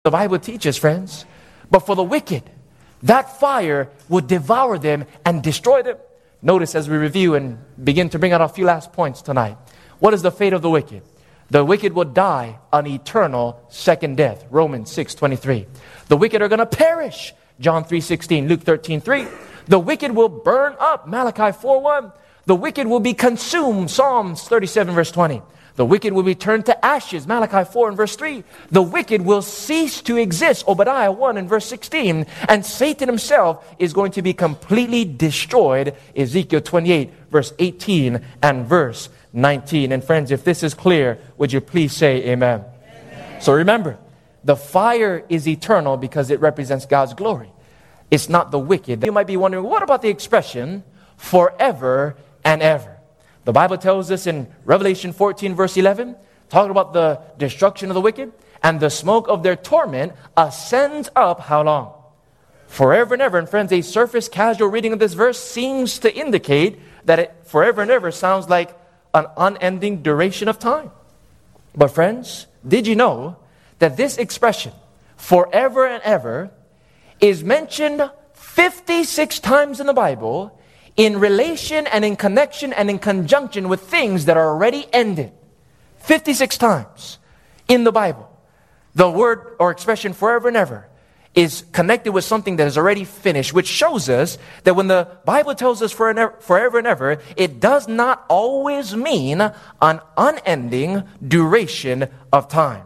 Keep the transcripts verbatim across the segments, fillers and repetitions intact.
The Bible teaches, friends. But for the wicked, that fire will devour them and destroy them. Notice as we review and begin to bring out a few last points tonight. What is the fate of the wicked? The wicked will die an eternal second death. Romans six twenty-three. The wicked are going to perish. John three sixteen, Luke thirteen three. The wicked will burn up. Malachi four one. The wicked will be consumed. Psalms thirty-seven verse twenty. The wicked will be turned to ashes. Malachi four and verse three. The wicked will cease to exist. Obadiah one and verse sixteen. And Satan himself is going to be completely destroyed. Ezekiel twenty-eight verse eighteen and verse nineteen. And friends, if this is clear, would you please say amen? Amen. So remember, the fire is eternal because it represents God's glory. It's not the wicked. You might be wondering, what about the expression forever and ever? The Bible tells us in Revelation fourteen verse eleven, talking about the destruction of the wicked, and the smoke of their torment ascends up how long? Forever and ever. And friends, a surface casual reading of this verse seems to indicate that it forever and ever sounds like an unending duration of time. But friends, did you know that this expression, forever and ever, is mentioned fifty-six times in the Bible in relation and in connection and in conjunction with things that are already ended? fifty-six times in the Bible. The word or expression forever and ever is connected with something that is already finished, which shows us that when the Bible tells us forever and ever, it does not always mean an unending duration of time.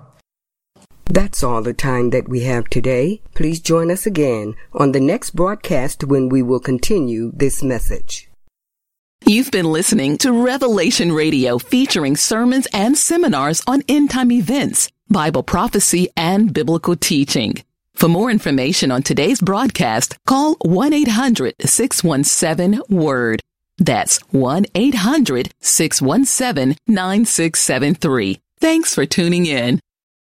That's all the time that we have today. Please join us again on the next broadcast when we will continue this message. You've been listening to Revelation Radio, featuring sermons and seminars on end-time events, Bible prophecy, and biblical teaching. For more information on today's broadcast, call one eight hundred six one seven word. That's one eight hundred six one seven nine six seven three. Thanks for tuning in.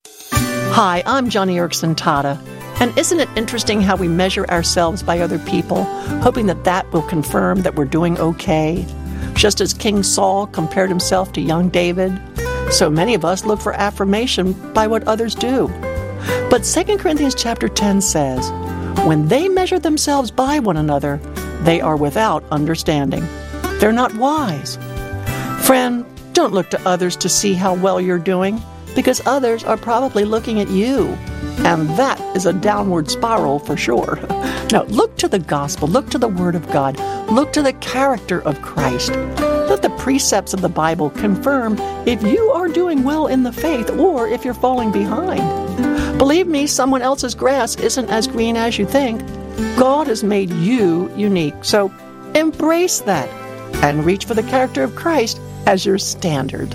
Hi, I'm Johnny Erickson Tata. And isn't it interesting how we measure ourselves by other people, hoping that that will confirm that we're doing okay? Just as King Saul compared himself to young David, so many of us look for affirmation by what others do. But Second Corinthians chapter ten says, when they measure themselves by one another, they are without understanding. They're not wise. Friend, don't look to others to see how well you're doing, because others are probably looking at you. And that is a downward spiral for sure. Now, look to the gospel. Look to the Word of God. Look to the character of Christ. Let the precepts of the Bible confirm if you are doing well in the faith or if you're falling behind. Believe me, someone else's grass isn't as green as you think. God has made you unique. So embrace that and reach for the character of Christ as your standard.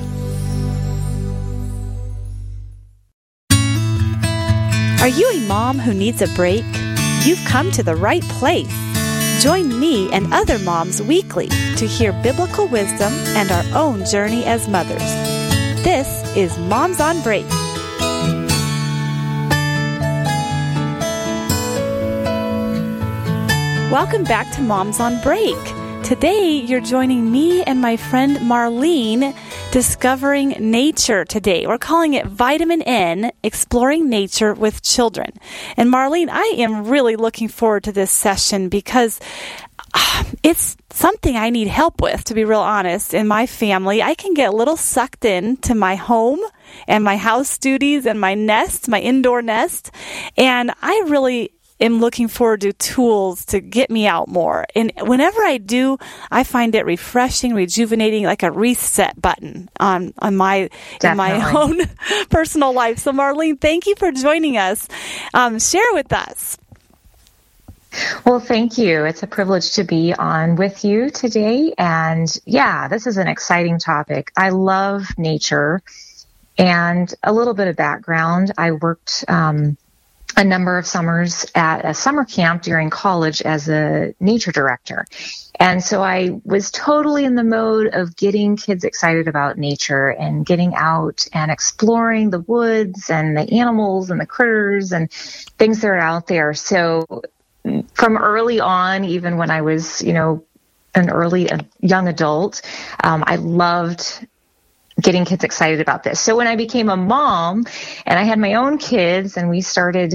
Are you a mom who needs a break? You've come to the right place. Join me and other moms weekly to hear biblical wisdom and our own journey as mothers. This is Moms on Break. Welcome back to Moms on Break. Today, you're joining me and my friend Marlene discovering nature today. We're calling it Vitamin N, Exploring Nature with Children. And Marlene, I am really looking forward to this session because uh, it's something I need help with, to be real honest. In my family, I can get a little sucked in to my home and my house duties and my nest, my indoor nest. And I really am looking forward to tools to get me out more. And whenever I do, I find it refreshing, rejuvenating, like a reset button on, on my, in my own personal life. So Marlene, thank you for joining us. Um, share with us. Well, thank you. It's a privilege to be on with you today. And yeah, this is an exciting topic. I love nature. And a little bit of background. I worked, um, a number of summers at a summer camp during college as a nature director. And so I was totally in the mode of getting kids excited about nature and getting out and exploring the woods and the animals and the critters and things that are out there. So from early on, even when I was, you know, an early a young adult, um, I loved getting kids excited about this. So when I became a mom and I had my own kids and we started